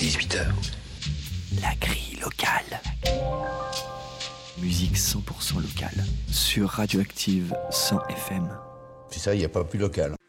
18h. La grille locale. Musique 100% locale. Sur Radioactive 100 FM. Puis ça, il n'y a pas plus local.